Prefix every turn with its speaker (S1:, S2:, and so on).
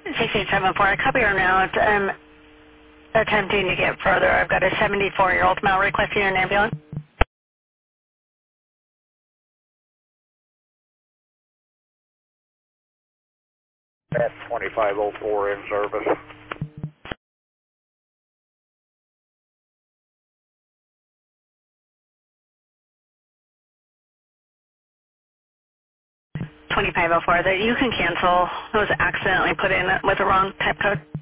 S1: 6874, I copy your note. I'm attempting to get further. I've got a 74-year-old male requesting an ambulance.
S2: At 2504 in service.
S1: 2504, that you can cancel. It was accidentally put in with the wrong type code.